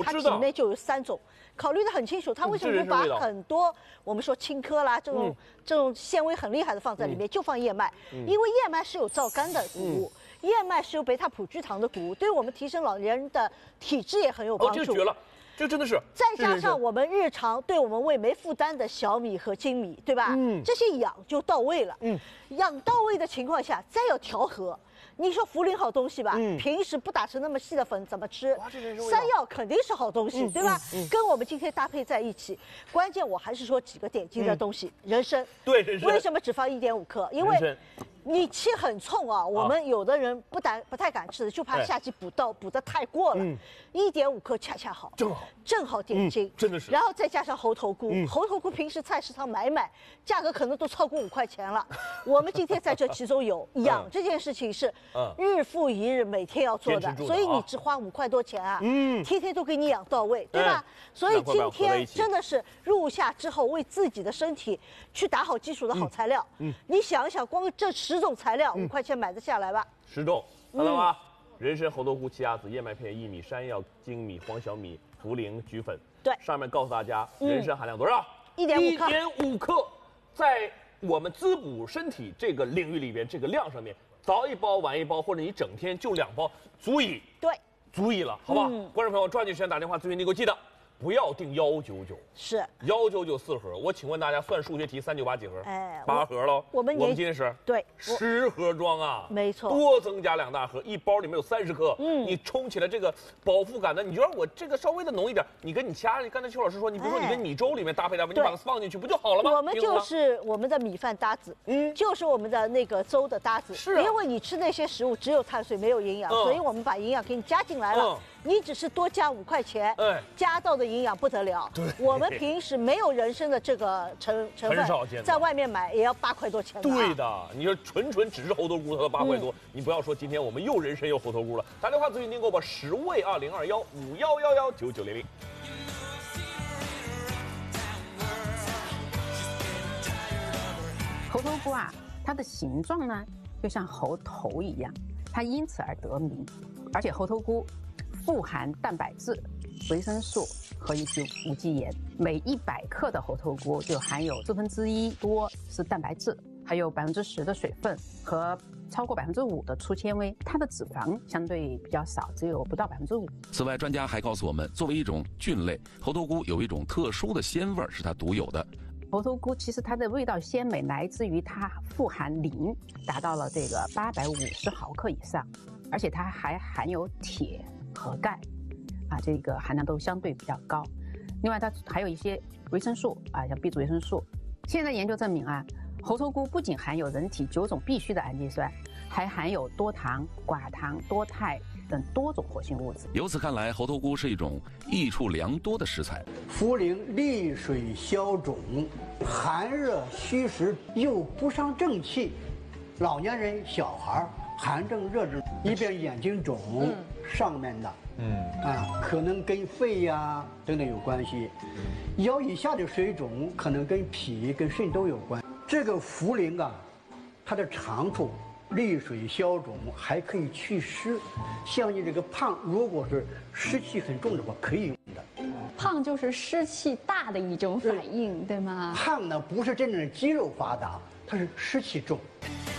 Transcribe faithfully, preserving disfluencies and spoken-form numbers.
它体内就有三种，考虑得很清楚。它为什么不把很多我们说青稞啦这种、嗯、这种纤维很厉害的放在里面，嗯、就放燕麦？嗯、因为燕麦是有皂苷的谷物。嗯燕麦是有贝塔葡聚糖的谷物，对我们提升老年人的体质也很有帮助。 哦，这绝了，这真的是。 再加上我们日常对我们胃没负担的小米和精米，对吧？嗯，这些养就到位了。嗯，养到位的情况下，再要调和。你说茯苓好东西吧，嗯、平时不打成那么细的粉怎么吃？山药肯定是好东西，嗯、对吧？嗯嗯、跟我们今天搭配在一起，关键我还是说几个点睛的东西，嗯、人参。 对，人参。 为什么只放一点五克？因为你气很冲啊，我们有的人不敢不太敢吃的，就怕夏季补到补得太过了。一点五克恰恰好， 正好正好点睛， 嗯，真的是。 然后再加上猴头菇，嗯、猴头菇平时菜市场买买，价格可能都超过五块钱了。我们今天在这其中有养这件事情是日复一日，每天要做的，所以你只花五块多钱啊，嗯，天天都给你养到位，对吧？所以今天真的是入夏之后，为自己的身体去打好基础的好材料。嗯，你想一想，光这十种材料，五块钱买得下来吧？ 十种，看到吗？人参、猴头菇、奇亚籽、燕麦片、薏米、山药、精米、黄小米、茯苓、菊粉。 对， 上面告诉大家，人参含量多少？ 一点五克。 一点五克，在我们滋补身体这个领域里边，这个量上面，早一包晚一包，或者你整天就两包，足以。 对， 足以了，好吧？嗯、观众朋友，抓紧时间打电话咨询，你给我记得。不要定幺九九， 是幺九九四盒。我请问大家，算数学题，三九八几盒？哎，八盒喽。 我们我们今天是对十盒装啊， 没错， 多增加两大盒，一包里面有三十克。嗯，你冲起来这个饱腹感的，你觉得我这个稍微的浓一点，你跟你其他，刚才邱老师说，你比如说你跟米粥里面搭配搭配，你把它放进去不就好了吗？ 我们就是我们的米饭搭子，嗯，就是我们的那个粥的搭子。 是， 因为你吃那些食物只有碳水没有营养，所以我们把营养给你加进来了。你只是多加五块钱，哎，加到的营养不得了。 对， 我们平时没有人参的这个成成分，在外面买也要八块多钱。 对的，你说纯纯只是猴头菇，它都八块多，你不要说今天我们又人参又猴头菇了。打电话咨询订购吧，十位二零二幺五幺幺幺九九零零。 猴头菇啊，它的形状呢，就像猴头一样，它因此而得名。而且猴头菇富含蛋白质、维生素和一些无机盐，每一百克的猴头菇就含有四分之一多是蛋白质，还有百分之十的水分和超过百分之五的粗纤维，它的脂肪相对比较少，只有不到百分之五。 此外，专家还告诉我们，作为一种菌类，猴头菇有一种特殊的鲜味是它独有的。 猴头菇其实它的味道鲜美，来自于它富含磷，达到了这个八百五十毫克以上。而且它还含有铁和钙，啊，这个含量都相对比较高。另外，它还有一些维生素啊，像 B 族维生素。现在研究证明啊，猴头菇不仅含有人体九种必需的氨基酸，还含有多糖、寡糖、多肽等多种活性物质。 由此看来，猴头菇是一种益处良多的食材。 茯苓利水消肿，寒热虚实又不伤正气，老年人、小孩寒症热症，一边眼睛肿，嗯、上面的，嗯啊，可能跟肺呀、啊、等等有关系；腰以下的水肿，可能跟脾、跟肾都有关。这个茯苓啊，它的长处利水消肿，还可以祛湿。像你这个胖，如果是湿气很重的话，可以用的。 胖就是湿气大的一种反应，对吗？ 胖呢，不是真正的肌肉发达，它是湿气重。